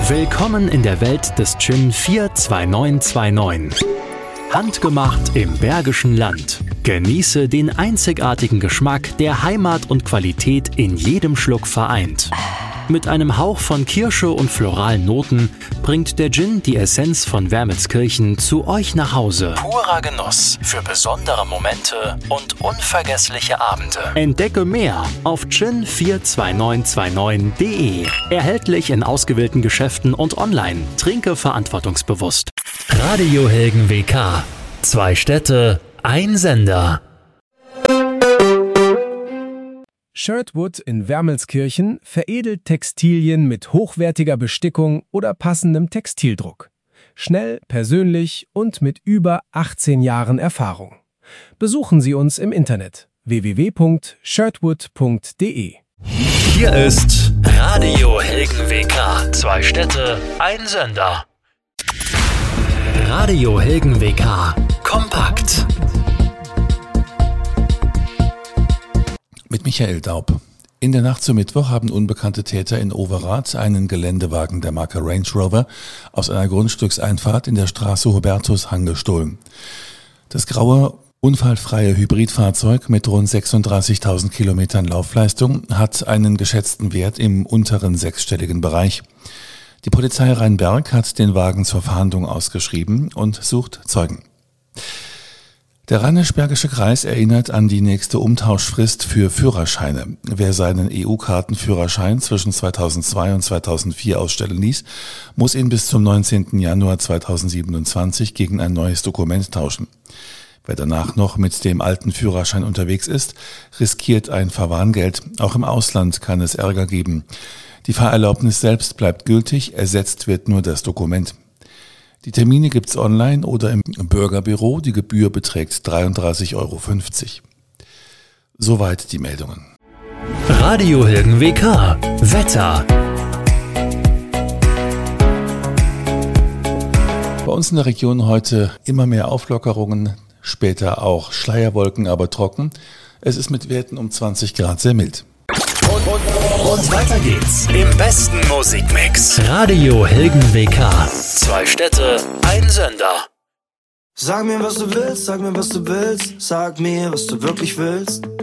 Willkommen in der Welt des Gin 42929. Handgemacht im Bergischen Land. Genieße den einzigartigen Geschmack, der Heimat und Qualität in jedem Schluck vereint. Mit einem Hauch von Kirsche und floralen Noten bringt der Gin die Essenz von Wermelskirchen zu euch nach Hause. Purer Genuss für besondere Momente und unvergessliche Abende. Entdecke mehr auf gin42929.de. Erhältlich in ausgewählten Geschäften und online. Trinke verantwortungsbewusst. Radio Helgen WK. 2 Städte, ein Sender. Shirtwood in Wermelskirchen veredelt Textilien mit hochwertiger Bestickung oder passendem Textildruck. Schnell, persönlich und mit über 18 Jahren Erfahrung. Besuchen Sie uns im Internet www.shirtwood.de. Hier ist Radio Helgen WK. 2 Städte, ein Sender. Radio Helgen WK. Kompakt. Mit Michael Daub. In der Nacht zum Mittwoch haben unbekannte Täter in Overath einen Geländewagen der Marke Range Rover aus einer Grundstückseinfahrt in der Straße Hubertushang gestohlen. Das graue, unfallfreie Hybridfahrzeug mit rund 36.000 Kilometern Laufleistung hat einen geschätzten Wert im unteren sechsstelligen Bereich. Die Polizei Rheinberg hat den Wagen zur Fahndung ausgeschrieben und sucht Zeugen. Der Rheinisch-Bergische Kreis erinnert an die nächste Umtauschfrist für Führerscheine. Wer seinen EU-Kartenführerschein zwischen 2002 und 2004 ausstellen ließ, muss ihn bis zum 19. Januar 2027 gegen ein neues Dokument tauschen. Wer danach noch mit dem alten Führerschein unterwegs ist, riskiert ein Verwarngeld. Auch im Ausland kann es Ärger geben. Die Fahrerlaubnis selbst bleibt gültig, ersetzt wird nur das Dokument. Die Termine gibt's online oder im Bürgerbüro. Die Gebühr beträgt 33,50 €. Soweit die Meldungen. Radio Helgen WK. Wetter. Bei uns in der Region heute immer mehr Auflockerungen, später auch Schleierwolken, aber trocken. Es ist mit Werten um 20 Grad sehr mild. Und weiter geht's im besten Musikmix. Radio Helgen WK. 2 Städte, ein Sender. Sag mir, was du willst, sag mir, was du willst. Sag mir, was du wirklich willst.